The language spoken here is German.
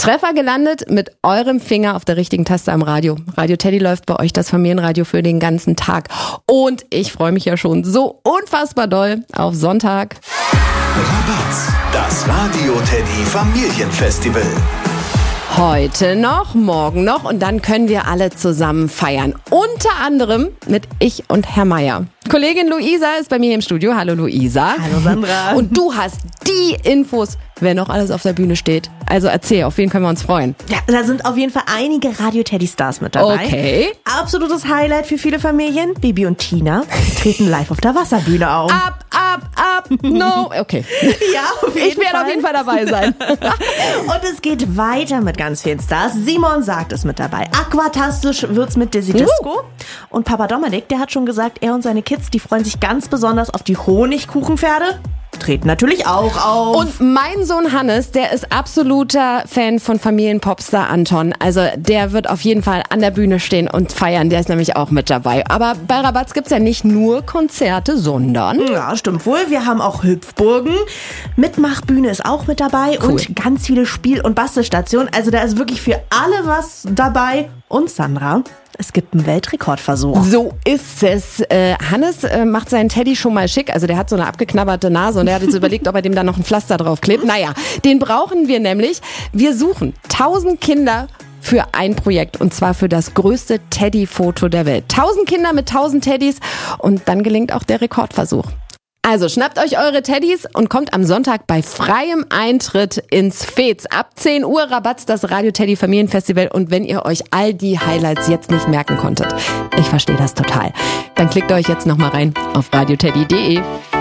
Treffer gelandet mit eurem Finger auf der richtigen Taste am Radio. Radio Teddy läuft bei euch das Familienradio für den ganzen Tag. Und ich freue mich ja schon so unfassbar doll auf Sonntag. Rabatz, das Radio Teddy Familienfestival. Heute noch, morgen noch und dann können wir alle zusammen feiern. Unter anderem mit ich und Herr Meier. Kollegin Luisa ist bei mir im Studio. Hallo Luisa. Hallo Sandra. Und du hast die Infos, wer noch alles auf der Bühne steht. Also erzähl, auf wen können wir uns freuen? Ja, da sind auf jeden Fall einige Radio-Teddy-Stars mit dabei. Okay. Absolutes Highlight für viele Familien. Bibi und Tina treten live auf der Wasserbühne auf. Ab, no. Okay. Ja, auf jeden Ich werde auf jeden Fall dabei sein. Und es geht weiter mit ganz vielen Stars. Simon sagt es mit dabei. Aquatastisch wird's mit Dizzy Disco. Und Papa Dominik, der hat schon gesagt, er und seine Kids, die freuen sich ganz besonders auf die Honigkuchenpferde. Treten natürlich auch auf. Und mein Sohn Hannes, der ist absoluter Fan von Familienpopstar Anton. Also der wird auf jeden Fall an der Bühne stehen und feiern. Der ist nämlich auch mit dabei. Aber bei Rabatz gibt's ja nicht nur Konzerte, sondern... Ja, stimmt wohl. Wir haben auch Hüpfburgen. Mitmachbühne ist auch mit dabei. Cool. Und ganz viele Spiel- und Bastelstationen. Also da ist wirklich für alle was dabei. Und Sandra, es gibt einen Weltrekordversuch. So ist es. Hannes macht seinen Teddy schon mal schick. Also der hat so eine abgeknabberte Nase und er hat jetzt überlegt, ob er dem da noch ein Pflaster drauf klebt. Naja, den brauchen wir nämlich. Wir suchen 1000 Kinder für ein Projekt und zwar für das größte Teddy-Foto der Welt. 1000 Kinder mit 1000 Teddys und dann gelingt auch der Rekordversuch. Also schnappt euch eure Teddys und kommt am Sonntag bei freiem Eintritt ins Fez. Ab 10 Uhr Rabatz, das Radio Teddy Familienfestival. Und wenn ihr euch all die Highlights jetzt nicht merken konntet, ich verstehe das total, dann klickt euch jetzt nochmal rein auf radioteddy.de.